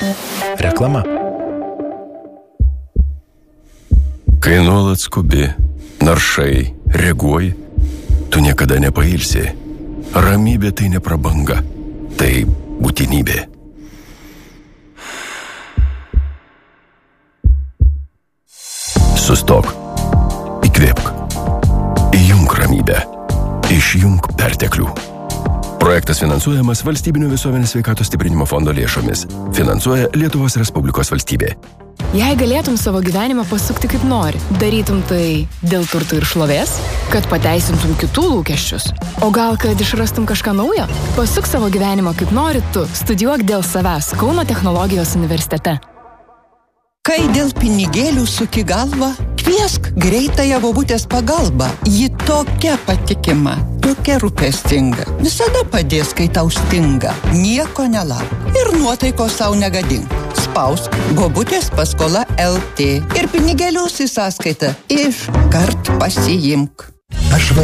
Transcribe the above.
Reklama. Kai nuolat skubi, naršai, reaguoji, tu niekada nepailsi. Ramybė tai ne prabanga, tai būtinybė. Sustok. Įkvėpk. Įjunk ramybę. Išjunk perteklių. Projektas finansuojamas Valstybinio visuomenės sveikatos stiprinimo fondo lėšomis. Finansuoja Lietuvos Respublikos valstybė. Jei galėtum savo gyvenimą pasukti kaip nori, darytum tai dėl turtų ir šlovės, kad pateisintum kitų lūkesčius, o gal kad išrastum kažką naujo? Pasuk savo gyvenimą kaip nori tu, studijuok dėl savęs Kauno technologijos universitete. Kai dėl pinigėlių suki galvą, kviesk greitąją bobutės pagalbą. Ji tokia patikima, tokia rūpestinga. Visada padės, kai tau stinga. Nieko nelauk. Ir nuotaikos sau negadink. Spausk bobutės paskola LT. Ir pinigėlius į sąskaitą iškart pasiimk.